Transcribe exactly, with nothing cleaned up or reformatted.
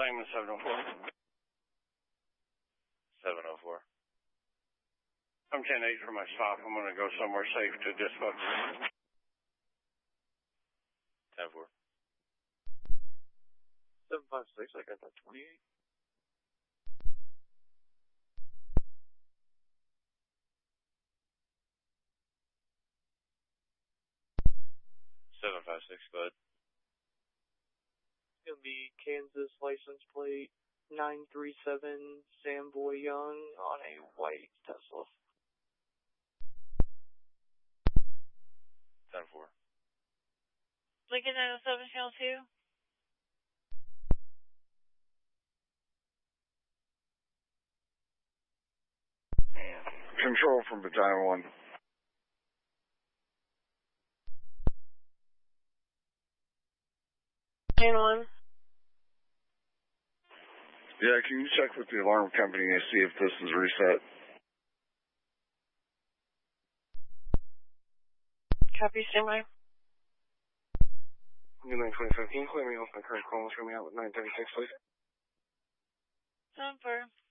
Simon seven oh four. seven oh four. I'm ten eight for my stop. I'm going to go somewhere safe to dispatch. ten four. seven five six, I got that twenty-eight. seven five six, go ahead. It's going to be Kansas license plate nine three seven Sam Boy Young on a white Tesla. ten four. Lincoln nine oh seven, channel two. Control from Battalion one. Channel one. Yeah, can you check with the alarm company and see if this is reset? Copy, standby. nine twenty fifteen, clear me off my current call, show me out with nine thirty-six, please. seven four.